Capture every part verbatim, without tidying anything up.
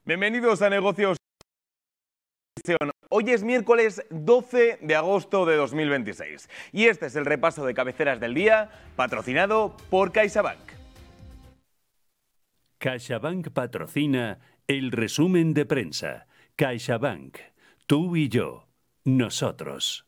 Bienvenidos a Negocios. Hoy es miércoles doce de agosto de dos mil veintiséis y este es el repaso de cabeceras del día, patrocinado por CaixaBank. CaixaBank patrocina el resumen de prensa. CaixaBank, tú y yo, nosotros.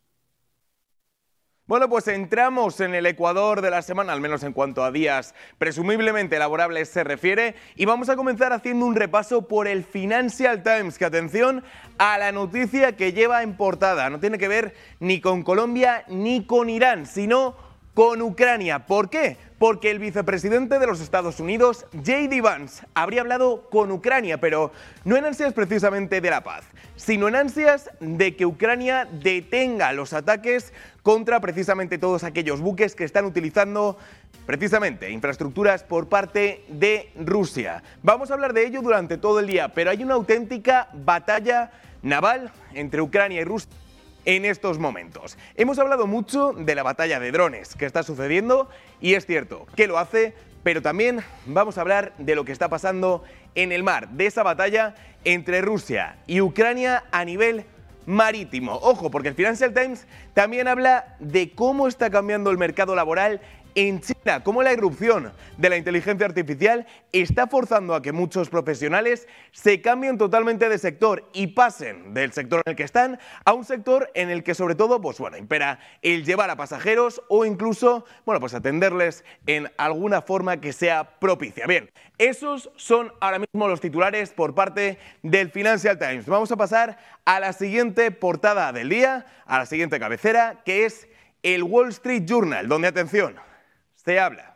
Bueno, pues entramos en el Ecuador de la semana, al menos en cuanto a días presumiblemente laborables se refiere, y vamos a comenzar haciendo un repaso por el Financial Times, que atención a la noticia que lleva en portada. No tiene que ver ni con Colombia ni con Irán, sino con Ucrania. ¿Por qué? Porque el vicepresidente de los Estados Unidos, J D Vance, habría hablado con Ucrania, pero no en ansias precisamente de la paz, sino en ansias de que Ucrania detenga los ataques contra precisamente todos aquellos buques que están utilizando precisamente infraestructuras por parte de Rusia. Vamos a hablar de ello durante todo el día, pero hay una auténtica batalla naval entre Ucrania y Rusia en estos momentos. Hemos hablado mucho de la batalla de drones que está sucediendo y es cierto que lo hace, pero también vamos a hablar de lo que está pasando en el mar, de esa batalla entre Rusia y Ucrania a nivel marítimo. Ojo, porque el Financial Times también habla de cómo está cambiando el mercado laboral en China, cómo la irrupción de la inteligencia artificial está forzando a que muchos profesionales se cambien totalmente de sector y pasen del sector en el que están a un sector en el que sobre todo, pues bueno, impera el llevar a pasajeros o incluso, bueno, pues atenderles en alguna forma que sea propicia. Bien, esos son ahora mismo los titulares por parte del Financial Times. Vamos a pasar a la siguiente portada del día, a la siguiente cabecera, que es el Wall Street Journal, donde, atención, se habla,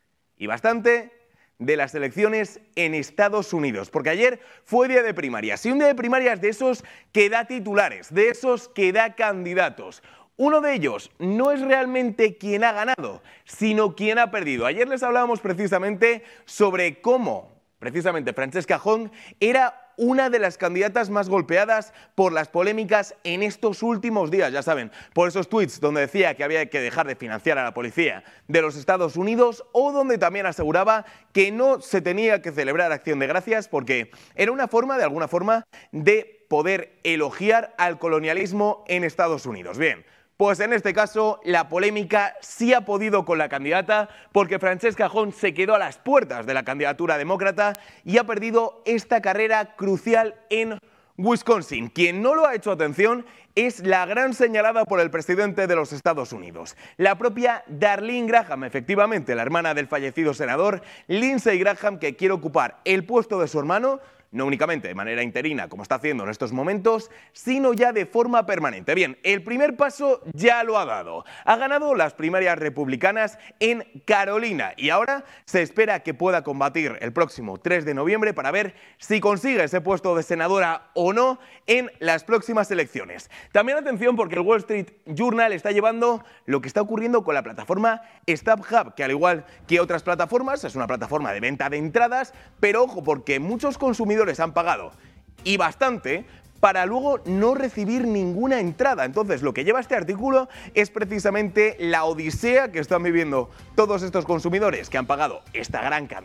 y bastante, de las elecciones en Estados Unidos, porque ayer fue día de primarias, y un día de primarias de esos que da titulares, de esos que da candidatos. Uno de ellos no es realmente quien ha ganado, sino quien ha perdido. Ayer les hablábamos precisamente sobre cómo, precisamente, Francesca Hong era una de las candidatas más golpeadas por las polémicas en estos últimos días, ya saben, por esos tweets donde decía que había que dejar de financiar a la policía de los Estados Unidos o donde también aseguraba que no se tenía que celebrar Acción de Gracias porque era una forma, de alguna forma, de poder elogiar al colonialismo en Estados Unidos. Bien, pues en este caso la polémica sí ha podido con la candidata porque Francesca Hong se quedó a las puertas de la candidatura demócrata y ha perdido esta carrera crucial en Wisconsin. Quien no lo ha hecho, atención, es la gran señalada por el presidente de los Estados Unidos, la propia Darlene Graham, efectivamente la hermana del fallecido senador Lindsey Graham, que quiere ocupar el puesto de su hermano, no únicamente de manera interina, como está haciendo en estos momentos, sino ya de forma permanente. Bien, el primer paso ya lo ha dado. Ha ganado las primarias republicanas en Carolina y ahora se espera que pueda combatir el próximo tres de noviembre para ver si consigue ese puesto de senadora o no en las próximas elecciones. También atención porque el Wall Street Journal está llevando lo que está ocurriendo con la plataforma StubHub, que al igual que otras plataformas, es una plataforma de venta de entradas, pero ojo, porque muchos consumidores han pagado y bastante para luego no recibir ninguna entrada. Entonces, lo que lleva este artículo es precisamente la odisea que están viviendo todos estos consumidores que han pagado esta gran cantidad